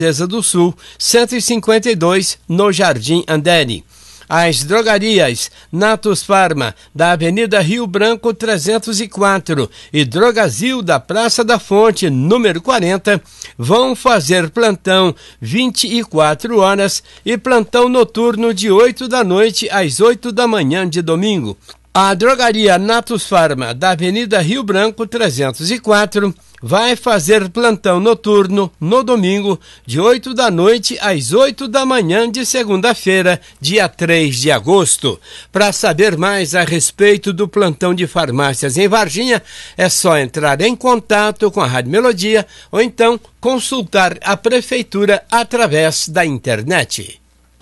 do Sul, 152, no Jardim Andere. As drogarias Natus Farma, da Avenida Rio Branco 304 e Drogazil da Praça da Fonte, número 40, vão fazer plantão 24 horas e plantão noturno de 8 da noite às 8 da manhã de domingo. A drogaria Natus Farma, da Avenida Rio Branco 304, vai fazer plantão noturno no domingo, de 8 da noite às 8 da manhã de segunda-feira, dia 3 de agosto. Para saber mais a respeito do plantão de farmácias em Varginha, é só entrar em contato com a Rádio Melodia ou então consultar a Prefeitura através da internet.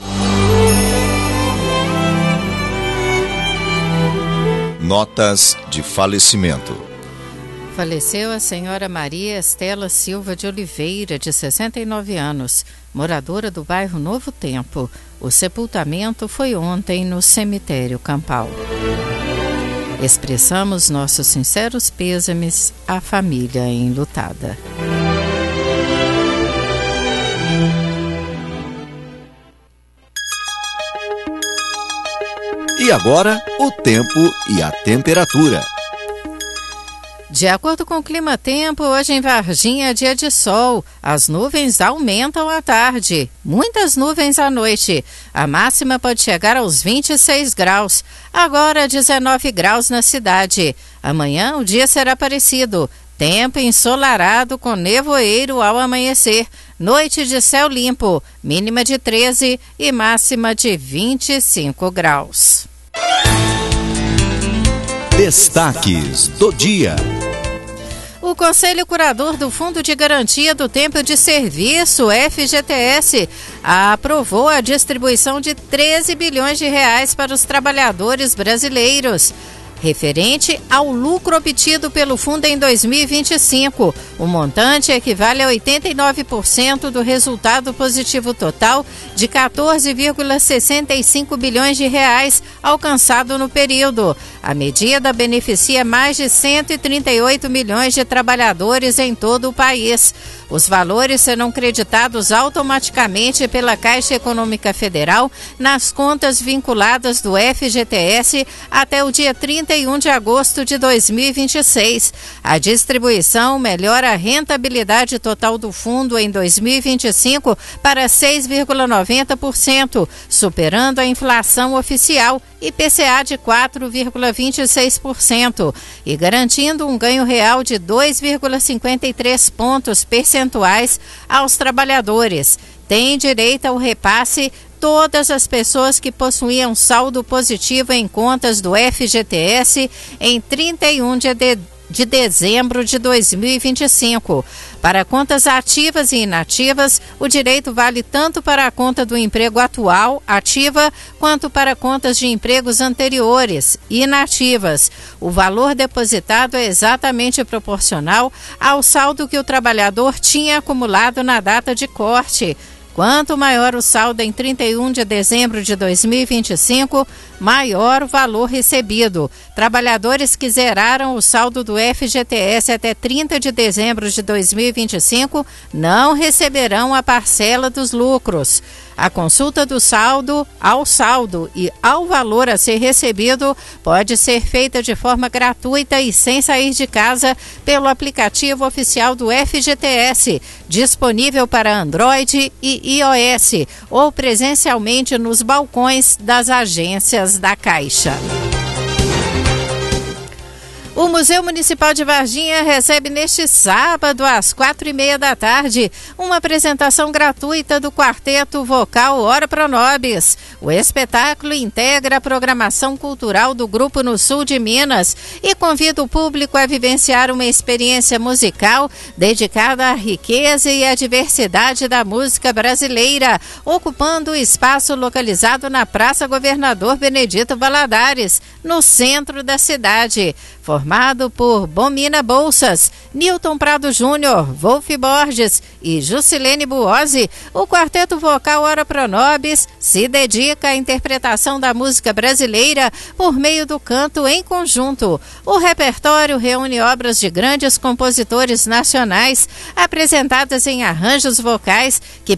Notas de falecimento. Faleceu a senhora Maria Estela Silva de Oliveira, de 69 anos, moradora do bairro Novo Tempo. O sepultamento foi ontem no cemitério Campal. Expressamos nossos sinceros pêsames à família enlutada. E agora, o tempo e a temperatura. De acordo com o Climatempo, hoje em Varginha é dia de sol. As nuvens aumentam à tarde, muitas nuvens à noite. A máxima pode chegar aos 26 graus. Agora 19 graus na cidade. Amanhã o dia será parecido. Tempo ensolarado com nevoeiro ao amanhecer. Noite de céu limpo, mínima de 13 e máxima de 25 graus. Destaques do dia. O Conselho Curador do Fundo de Garantia do Tempo de Serviço, FGTS, aprovou a distribuição de 13 bilhões de reais para os trabalhadores brasileiros, referente ao lucro obtido pelo fundo em 2025. O montante equivale a 89% do resultado positivo total de 14,65 bilhões de reais alcançado no período. A medida beneficia mais de 138 milhões de trabalhadores em todo o país. Os valores serão creditados automaticamente pela Caixa Econômica Federal nas contas vinculadas do FGTS até o dia 31 de agosto de 2026. A distribuição melhora a rentabilidade total do fundo em 2025 para 6,90%, superando a inflação oficial IPCA de 4,26% e garantindo um ganho real de 2,53 pontos percentuais aos trabalhadores. Tem direito ao repasse todas as pessoas que possuíam saldo positivo em contas do FGTS em 31 de dezembro de 2025. Para contas ativas e inativas, o direito vale tanto para a conta do emprego atual, ativa, quanto para contas de empregos anteriores, inativas. O valor depositado é exatamente proporcional ao saldo que o trabalhador tinha acumulado na data de corte. Quanto maior o saldo em 31 de dezembro de 2025, maior o valor recebido. Trabalhadores que zeraram o saldo do FGTS até 30 de dezembro de 2025 não receberão a parcela dos lucros. A consulta do saldo ao saldo e ao valor a ser recebido pode ser feita de forma gratuita e sem sair de casa pelo aplicativo oficial do FGTS, disponível para Android e iOS, ou presencialmente nos balcões das agências da Caixa. O Museu Municipal de Varginha recebe neste sábado, às 4h30 da tarde, uma apresentação gratuita do quarteto vocal Ora Pro Nobis. O espetáculo integra a programação cultural do grupo no sul de Minas e convida o público a vivenciar uma experiência musical dedicada à riqueza e à diversidade da música brasileira, ocupando o espaço localizado na Praça Governador Benedito Valadares, no centro da cidade. Formado por Bomina Bolsas, Newton Prado Júnior, Wolf Borges e Jusilene Buozzi, o quarteto vocal Ora Pro Nobis se dedica à interpretação da música brasileira por meio do canto em conjunto. O repertório reúne obras de grandes compositores nacionais apresentadas em arranjos vocais que